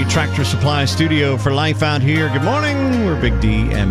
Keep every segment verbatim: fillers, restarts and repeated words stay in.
Tractor Supply studio for life out here. Good morning. We're Big D and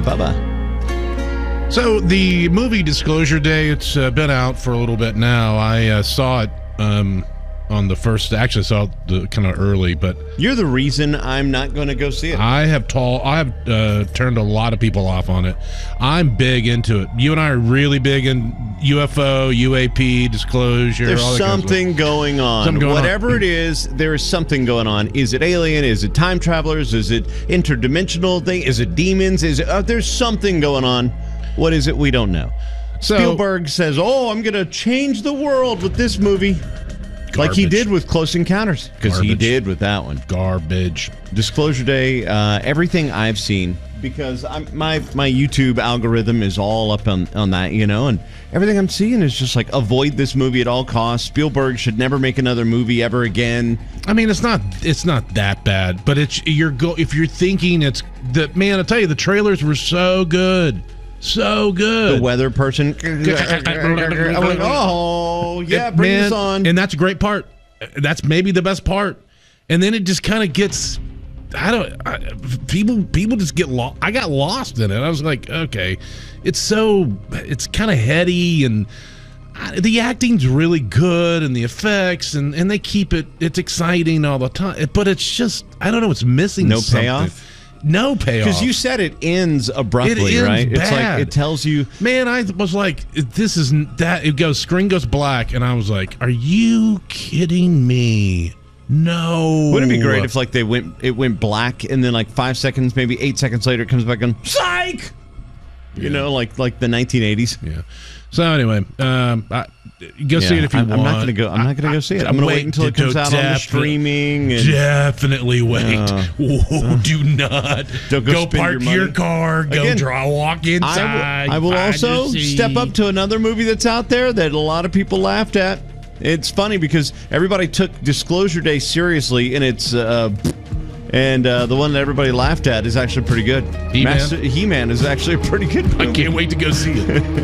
Bubba. So the movie Disclosure Day, it's uh, been out for a little bit now. I uh, saw it um, on the first, actually saw it the, kind of early, but You're the reason I'm not going to go see it. I have tall, I have uh, turned a lot of people off on it. I'm big into it. You and I are really big in U F O, U A P, disclosure. There's all that kind of something going on. Something going Whatever on. it is, there is something going on. Is it alien? Is it time travelers? Is it interdimensional thing? Is it demons? Is it? Uh, there's something going on. What is it? We don't know. So, Spielberg says, "Oh, I'm going to change the world with this movie," garbage. like he did with Close Encounters, because he Garbage. did with that one. Garbage. Disclosure Day. Uh, everything I've seen, because I'm, my my YouTube algorithm is all up on on that, you know, and everything I'm seeing is just like avoid this movie at all costs. Spielberg should never make another movie ever again. I mean, it's not it's not that bad, but it's you're go if you're thinking it's the man. I tell you, the trailers were so good, so good. The weather person. I'm like, oh yeah, bring Man, this on. and that's a great part. That's maybe the best part, and then it just kind of gets. I don't. I, people people just get lost. I got lost in it. I was like, okay, it's so it's kind of heady and. The acting's really good and the effects and, and they keep it it's exciting all the time, but it's just I don't know, it's missing No something. payoff? No payoff. Because you said it ends abruptly, It ends right? It's bad. like it tells you. Man, I was like, this is that it goes screen goes black and I was like, are you kidding me? No. Wouldn't it be great if like they went it went black and then like five seconds, maybe eight seconds later, it comes back on psych. You Yeah. know, like like the nineteen eighties. Yeah. So anyway, um, I, go Yeah, see it if you I'm, want. I'm not going to go. I'm not going to go see it. I'm going to wait until it comes out on the streaming. And Definitely wait. Uh, Whoa, do not Don't go go spend park your your, money. car. Go Again, draw, walk inside. I will, I will find also a seat. step up to another movie that's out there that a lot of people laughed at. It's funny because everybody took Disclosure Day seriously, and it's uh, and uh, the one that everybody laughed at is actually pretty good. He-Man? Master, He-Man is actually a pretty good movie. I can't wait to go see it.